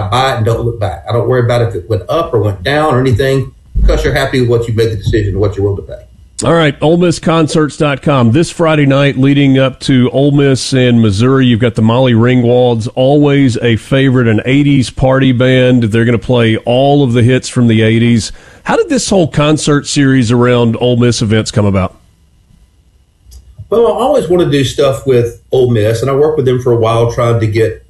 buy it and don't look back. I don't worry about if it went up or went down or anything, because you're happy with what you made the decision, what you're willing to pay. All right, OleMissConcerts.com. This Friday night leading up to Ole Miss and Missouri, you've got the Molly Ringwalds, always a favorite, an 80s party band. They're going to play all of the hits from the 80s. How did this whole concert series around Ole Miss events come about? Well, I always want to do stuff with Ole Miss, and I worked with them for a while trying to get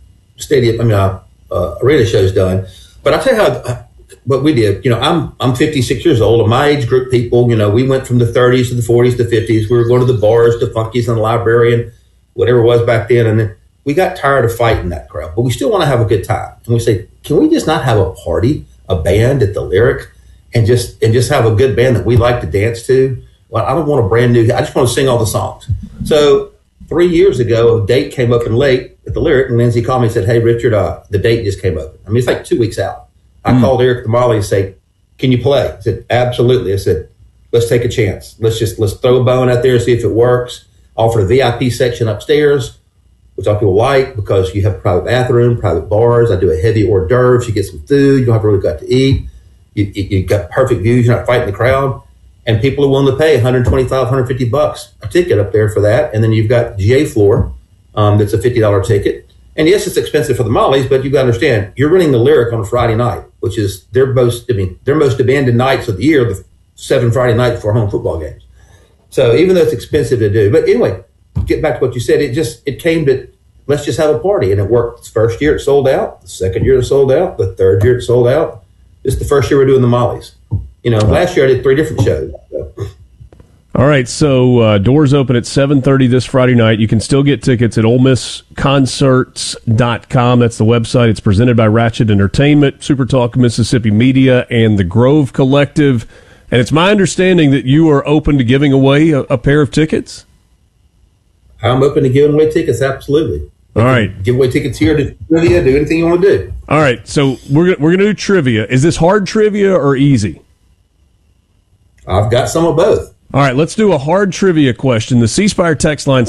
arena shows done. But I'll tell you what we did. I'm 56 years old, and my age group people, we went from the 30s to the 40s to 50s. We were going to the bars, to Funkies and the library and whatever it was back then. And then we got tired of fighting that crowd, but we still want to have a good time. And we say, can we just not have a party, a band at the Lyric, and just have a good band that we like to dance to? Well, I don't want a brand new, I just want to sing all the songs. So 3 years ago, a date came up in late at the Lyric, and Lindsay called me and said, hey, Richard, the date just came up. I mean, it's like 2 weeks out. I called Eric Molly and say, can you play? I said, absolutely. I said, let's take a chance. Let's throw a bone out there and see if it works. Offer a VIP section upstairs, which all people like because you have a private bathroom, private bars. I do a heavy hors d'oeuvres. You get some food. You don't have really got to eat. You got perfect views. You're not fighting the crowd. And people are willing to pay $125, $150 a ticket up there for that. And then you've got GA floor. That's a $50 ticket. And yes, it's expensive for the Mollies, but you've got to understand, you're running the Lyric on a Friday night, which is their most demanded nights of the year, the 7 Friday nights before home football games. So even though it's expensive to do, but anyway, get back to what you said, it came to, let's just have a party. And it worked. The first year it sold out. The second year it sold out. The third year it sold out. This is the first year we're doing the Mollies. Last year I did 3 different shows. So. All right, so doors open at 7:30 this Friday night. You can still get tickets at OleMissConcerts.com. That's the website. It's presented by Ratchet Entertainment, Super Talk Mississippi Media, and the Grove Collective. And it's my understanding that you are open to giving away a pair of tickets? I'm open to giving away tickets, absolutely. All right. Give away tickets here to trivia, do anything you want to do. All right, so we're gonna do trivia. Is this hard trivia or easy? I've got some of both. All right, let's do a hard trivia question. The C Spire text line,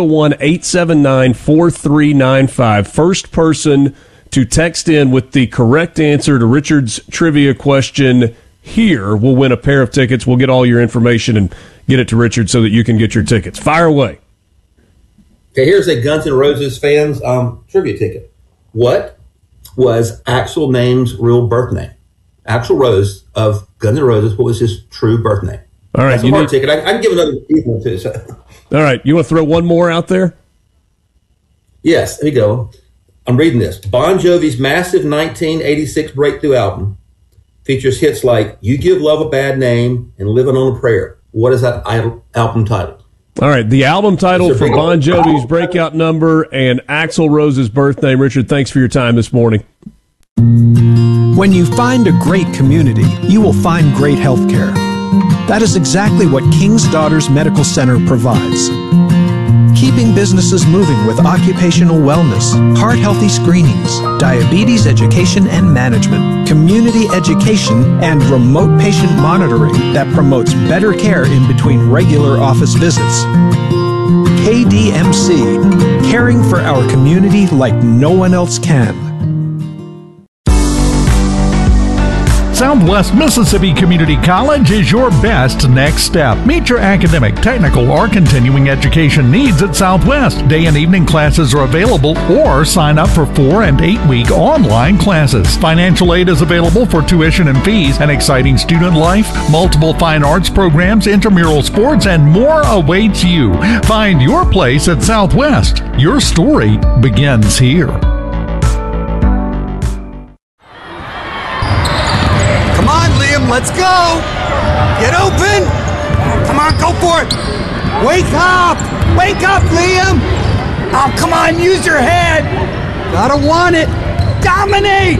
601-879-4395. First person to text in with the correct answer to Richard's trivia question here will win a pair of tickets. We'll get all your information and get it to Richard so that you can get your tickets. Fire away. Okay, here's a Guns N' Roses fans trivia ticket. What was Axl Name's real birth name? Axl Rose of Guns N' Roses, what was his true birth name? All right, that's a hard ticket. I can give another one too. So. All right, you want to throw one more out there? Yes, there you go. I'm reading this. Bon Jovi's massive 1986 breakthrough album features hits like "You Give Love a Bad Name" and "Living on a Prayer." What is that album title? All right, the album title for Bon Jovi's breakout number and Axl Rose's birth name. Richard, thanks for your time this morning. When you find a great community, you will find great health care. That is exactly what King's Daughters Medical Center provides. Keeping businesses moving with occupational wellness, heart-healthy screenings, diabetes education and management, community education, and remote patient monitoring that promotes better care in between regular office visits. KDMC, caring for our community like no one else can. Southwest Mississippi Community College is your best next step. Meet your academic, technical, or continuing education needs at Southwest. Day and evening classes are available, or sign up for 4- and 8-week online classes. Financial aid is available for tuition and fees, an exciting student life, multiple fine arts programs, intramural sports, and more awaits you. Find your place at Southwest. Your story begins here. Let's go! Get open! Come on, go for it! Wake up! Wake up, Liam! Oh, come on, use your head! Gotta want it! Dominate!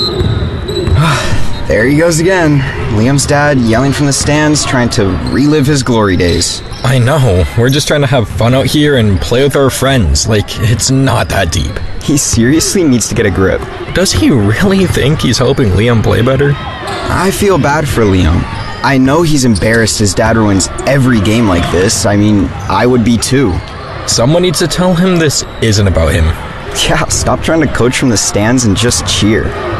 There he goes again. Liam's dad yelling from the stands, trying to relive his glory days. I know. We're just trying to have fun out here and play with our friends. Like, it's not that deep. He seriously needs to get a grip. Does he really think he's helping Liam play better? I feel bad for Liam. I know he's embarrassed his dad ruins every game like this. I mean, I would be too. Someone needs to tell him this isn't about him. Yeah, stop trying to coach from the stands and just cheer.